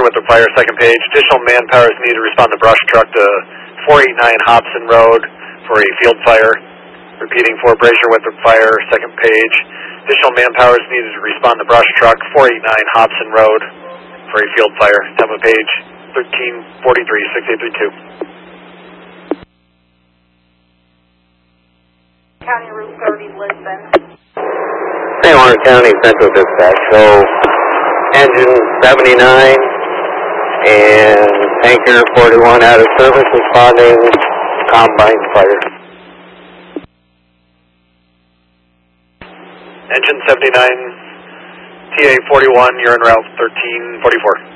with the fire, second page. Additional manpower is needed to respond to brush truck to 489 Hobson Road for a field fire. Repeating, for Brazier with the fire, second page. Additional manpower is needed to respond to brush truck 489 Hobson Road for a field fire. Top of page 1343, 6832. County Route 30, Lisbon. St. Lawrence County Central Dispatch. So, engine 79 and tanker 41 out of service responding combine fire. Engine 79, TA 41, you're en route 1344.